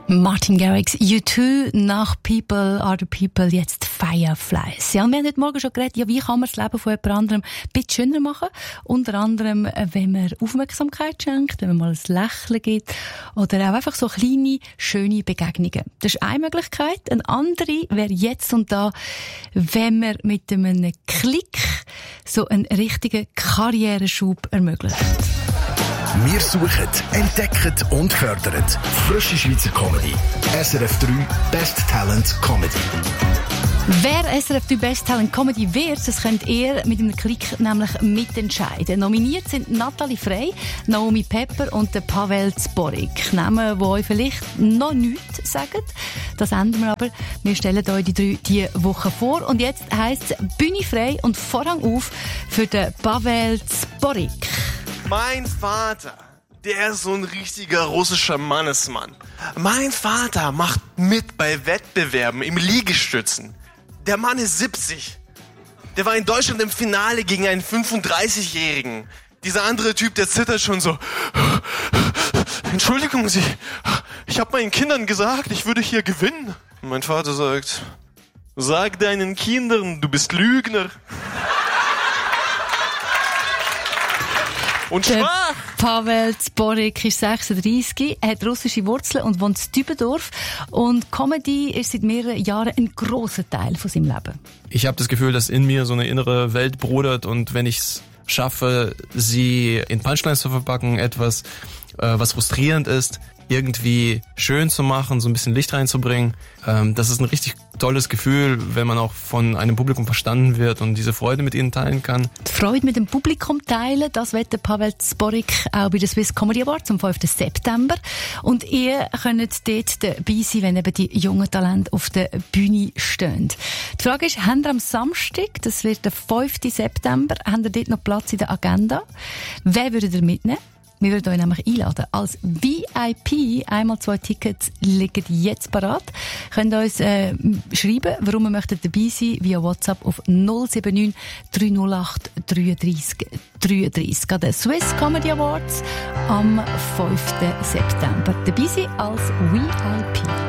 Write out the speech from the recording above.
Martin Garrix, U2, nach People Are The People, jetzt Fireflies. Ja, wir haben heute Morgen schon geredet, ja, wie kann man das Leben von jemand anderem ein bisschen schöner machen? Unter anderem, wenn man Aufmerksamkeit schenkt, wenn man mal ein Lächeln gibt oder auch einfach so kleine, schöne Begegnungen. Das ist eine Möglichkeit. Eine andere wäre jetzt und da, wenn man mit einem Klick so einen richtigen Karriereschub ermöglicht. Wir suchen, entdecken und fördern frische Schweizer Comedy. SRF 3 Best Talent Comedy. Wer SRF 3 Best Talent Comedy wird, das könnt ihr mit einem Klick nämlich mitentscheiden. Nominiert sind Nathalie Frey, Naomi Pepper und der Pavel Zborik. Namen, die euch vielleicht noch nichts sagen. Das ändern wir aber. Wir stellen euch die drei diese Woche vor. Und jetzt heisst es Bühne frei und Vorhang auf für den Pavel Zborik. Mein Vater, der ist so ein richtiger russischer Mannesmann. Mein Vater macht mit bei Wettbewerben im Liegestützen. Der Mann ist 70. Der war in Deutschland im Finale gegen einen 35-Jährigen. Dieser andere Typ, der zittert schon so. Entschuldigen Sie, ich habe meinen Kindern gesagt, ich würde hier gewinnen. Und mein Vater sagt, sag deinen Kindern, du bist Lügner. Und schwach! Pavel Zborik ist 36, hat russische Wurzeln und wohnt in Dübendorf. Und Comedy ist seit mehreren Jahren ein grosser Teil von seinem Leben. Ich habe das Gefühl, dass in mir so eine innere Welt brodert und wenn ich es schaffe, sie in Punchlines zu verpacken, etwas, was frustrierend ist, irgendwie schön zu machen, so ein bisschen Licht reinzubringen. Das ist ein richtig tolles Gefühl, wenn man auch von einem Publikum verstanden wird und diese Freude mit ihnen teilen kann. Die Freude mit dem Publikum teilen, das wird der Pavel Zborik auch bei den Swiss Comedy Awards am 5. September. Und ihr könnt dort dabei sein, wenn eben die jungen Talente auf der Bühne stehen. Die Frage ist, habt ihr am Samstag, das wird der 5. September, habt ihr dort noch Platz in der Agenda? Wer würdet ihr mitnehmen? Wir würden euch nämlich einladen. Als VIP, einmal 2 Tickets liegen jetzt parat. Könnt ihr uns schreiben, warum ihr möchtet dabei sein, via WhatsApp auf 079 308 33 33. An den Swiss Comedy Awards am 5. September. Dabei sein als VIP.